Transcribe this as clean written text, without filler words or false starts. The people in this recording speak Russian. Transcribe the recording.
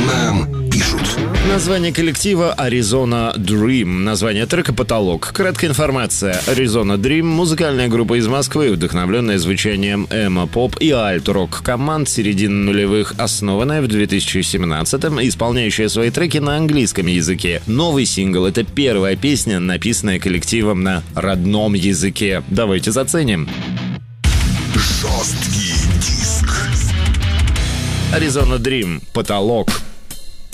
Нам пишут. Название коллектива Arizona Dream. Название трека «Потолок». Краткая информация. Arizona Dream — музыкальная группа из Москвы, вдохновленная звучанием эмо-поп и альт-рок команд середины нулевых, основанная в 2017-м, исполняющая свои треки на английском языке. Новый сингл — это первая песня, написанная коллективом на родном языке. Давайте заценим. Жесткий диск. Arizona Dream. «Потолок».